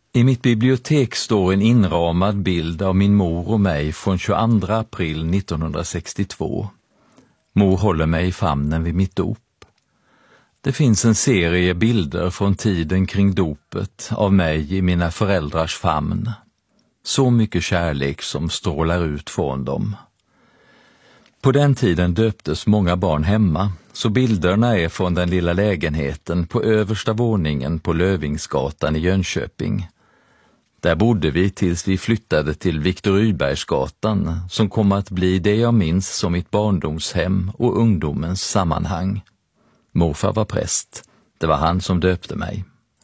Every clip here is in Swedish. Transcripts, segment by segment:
I mitt bibliotek står en inramad bild av min mor och mig från 22 april 1962. Mor håller mig i famnen vid mitt dop. Det finns en serie bilder från tiden kring dopet av mig i mina föräldrars famn. Så mycket kärlek som strålar ut från dem. På den tiden döptes många barn hemma, så bilderna är från den lilla lägenheten på översta våningen på Lövingsgatan i Jönköping. Där bodde vi tills vi flyttade till Viktor Rydbergsgatan, som kom att bli det jag minns som mitt barndomshem och ungdomens sammanhang. Morfar var präst. Det var han som döpte mig.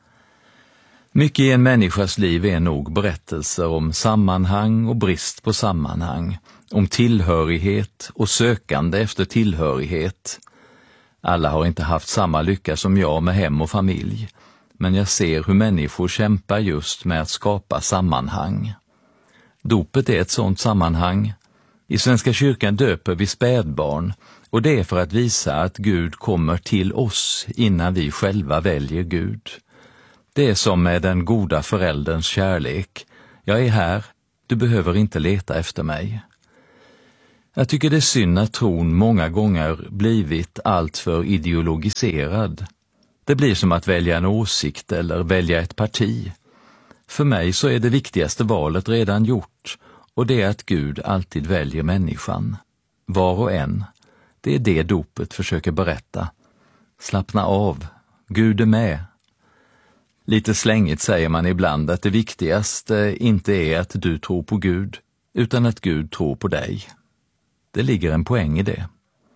Mycket i en människas liv är nog berättelser om sammanhang och brist på sammanhang, om tillhörighet och sökande efter tillhörighet. Alla har inte haft samma lycka som jag med hem och familj, men jag ser hur människor kämpar just med att skapa sammanhang. Dopet är ett sådant sammanhang. I Svenska kyrkan döper vi spädbarn, och det är för att visa att Gud kommer till oss innan vi själva väljer Gud. Det är som med den goda förälderns kärlek. Jag är här, du behöver inte leta efter mig. Jag tycker det är synd att tron många gånger blivit alltför ideologiserad. Det blir som att välja en åsikt eller välja ett parti. För mig så är det viktigaste valet redan gjort, och det är att Gud alltid väljer människan. Var och en. Det är det dopet försöker berätta. Slappna av. Gud är med. Lite slängigt säger man ibland att det viktigaste inte är att du tror på Gud, utan att Gud tror på dig. Det ligger en poäng i det.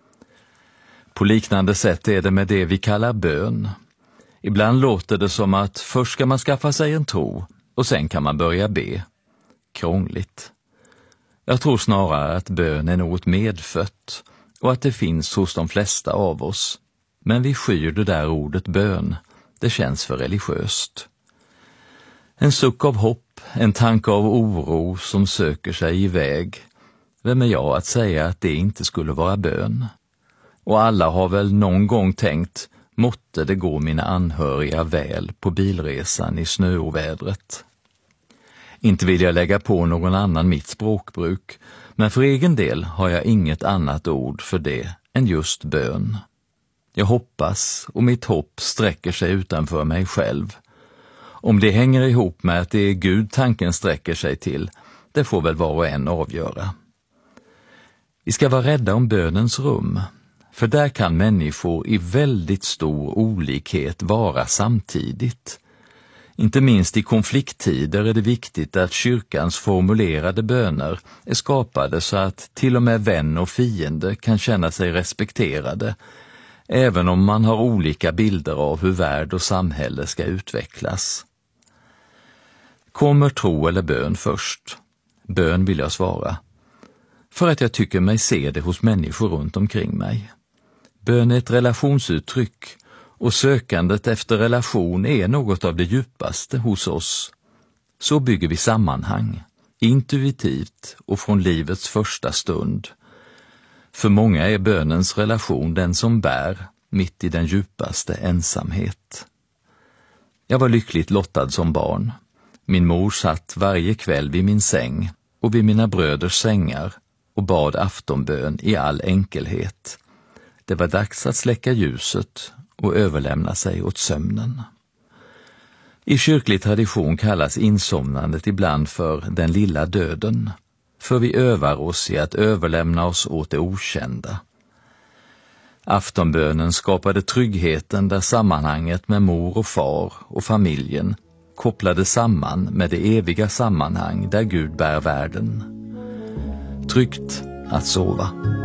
På liknande sätt är det med det vi kallar bön. Ibland låter det som att först ska man skaffa sig en tro och sen kan man börja be. Krångligt. Jag tror snarare att bön är något medfött och att det finns hos de flesta av oss. Men vi skyr det där ordet bön. Det känns för religiöst. En suck av hopp, en tanke av oro som söker sig iväg. Vem är jag att säga att det inte skulle vara bön? Och alla har väl någon gång tänkt, måtte det gå mina anhöriga väl på bilresan i snöovädret. Inte vill jag lägga på någon annan mitt språkbruk, men för egen del har jag inget annat ord för det än just bön. Jag hoppas, och mitt hopp sträcker sig utanför mig själv. Om det hänger ihop med att det är Gud tanken sträcker sig till, det får väl var och en avgöra. Vi ska vara rädda om bönens rum, för där kan människor i väldigt stor olikhet vara samtidigt. Inte minst i konflikttider är det viktigt att kyrkans formulerade böner är skapade så att till och med vän och fiende kan känna sig respekterade, även om man har olika bilder av hur värld och samhälle ska utvecklas. Kommer tro eller bön först? Bön vill jag svara. För att jag tycker mig se det hos människor runt omkring mig. Bön är ett relationsuttryck, och sökandet efter relation är något av det djupaste hos oss. Så bygger vi sammanhang, intuitivt och från livets första stund. För många är bönens relation den som bär, mitt i den djupaste ensamhet. Jag var lyckligt lottad som barn. Min mor satt varje kväll vid min säng och vid mina bröders sängar och bad aftonbön i all enkelhet. Det var dags att släcka ljuset och överlämna sig åt sömnen. I kyrklig tradition kallas insomnandet ibland för den lilla döden, för vi övar oss i att överlämna oss åt det okända. Aftonbönen skapade tryggheten där sammanhanget med mor och far och familjen kopplade samman med det eviga sammanhang där Gud bär världen. Tryggt att sova.